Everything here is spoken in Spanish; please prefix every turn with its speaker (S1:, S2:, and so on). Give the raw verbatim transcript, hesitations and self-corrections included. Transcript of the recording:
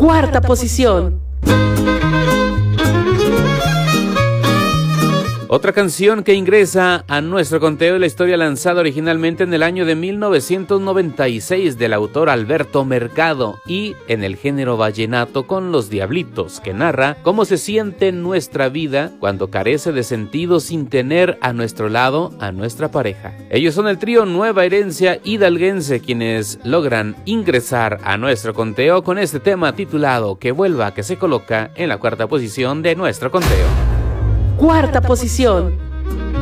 S1: Cuarta posición.
S2: Otra canción que ingresa a nuestro conteo es la historia lanzada originalmente en el año de mil novecientos noventa y seis del autor Alberto Mercado y en el género vallenato con Los Diablitos, que narra cómo se siente nuestra vida cuando carece de sentido sin tener a nuestro lado a nuestra pareja. Ellos son el trío Nueva Herencia hidalguense, quienes logran ingresar a nuestro conteo con este tema titulado Que Vuelva, que se coloca en la cuarta posición de nuestro conteo.
S1: Cuarta posición.